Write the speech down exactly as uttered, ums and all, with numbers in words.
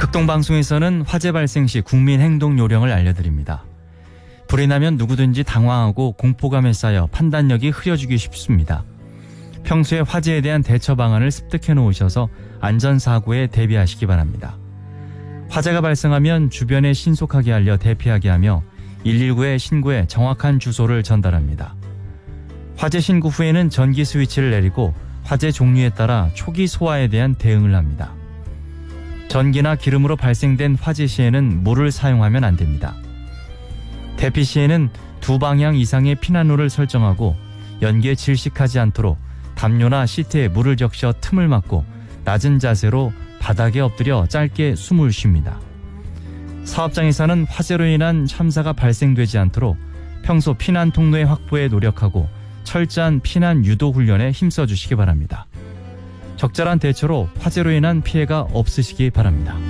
극동방송에서는 화재 발생 시 국민 행동 요령을 알려드립니다. 불이 나면 누구든지 당황하고 공포감에 쌓여 판단력이 흐려지기 쉽습니다. 평소에 화재에 대한 대처 방안을 습득해 놓으셔서 안전사고에 대비하시기 바랍니다. 화재가 발생하면 주변에 신속하게 알려 대피하게 하며 일일구에 신고해 정확한 주소를 전달합니다. 화재 신고 후에는 전기 스위치를 내리고 화재 종류에 따라 초기 소화에 대한 대응을 합니다. 전기나 기름으로 발생된 화재 시에는 물을 사용하면 안 됩니다. 대피 시에는 두 방향 이상의 피난로를 설정하고 연기에 질식하지 않도록 담요나 시트에 물을 적셔 틈을 막고 낮은 자세로 바닥에 엎드려 짧게 숨을 쉽니다. 사업장에서는 화재로 인한 참사가 발생되지 않도록 평소 피난 통로의 확보에 노력하고 철저한 피난 유도 훈련에 힘써 주시기 바랍니다. 적절한 대처로 화재로 인한 피해가 없으시기 바랍니다.